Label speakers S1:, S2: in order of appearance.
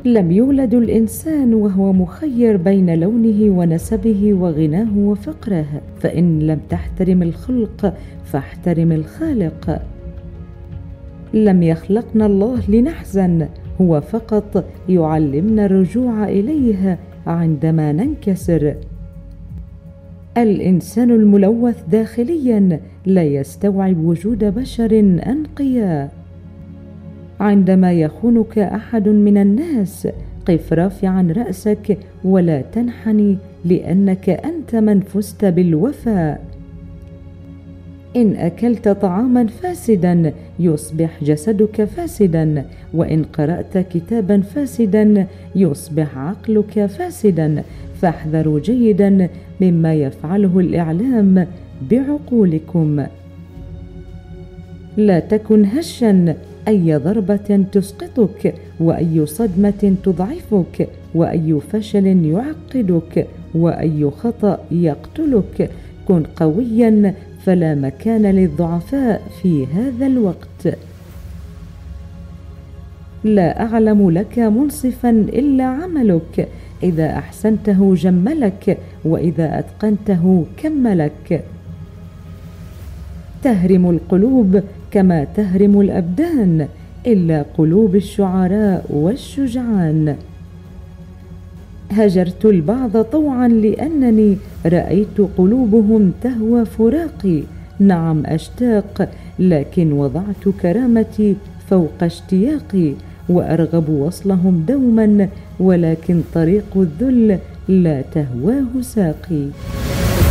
S1: لم يولد الإنسان وهو مخير بين لونه ونسبه وغناه وفقره، فإن لم تحترم الخلق فاحترم الخالق. لم يخلقنا الله لنحزن، هو فقط يعلمنا الرجوع إليه عندما ننكسر. الإنسان الملوث داخليا لا يستوعب وجود بشر أنقياء. عندما يخونك أحد من الناس قف رافعا رأسك ولا تنحني، لأنك أنت من فزت بالوفاء. إن أكلت طعاما فاسدا يصبح جسدك فاسدا، وإن قرأت كتابا فاسدا يصبح عقلك فاسدا، فاحذروا جيدا مما يفعله الإعلام بعقولكم. لا تكن هشا، أي ضربة تسقطك، وأي صدمة تضعفك، وأي فشل يعقدك، وأي خطأ يقتلك. كن قويا، فلا مكان للضعفاء في هذا الوقت. لا أعلم لك منصفا إلا عملك، إذا أحسنته جملك، وإذا أتقنته كملك. تهرم القلوب كما تهرم الأبدان، إلا قلوب الشعراء والشجعان. هجرت البعض طوعا لأنني رأيت قلوبهم تهوى فراقي. نعم أشتاق، لكن وضعت كرامتي فوق اشتياقي، وأرغب وصلهم دوما، ولكن طريق الذل لا تهواه ساقي.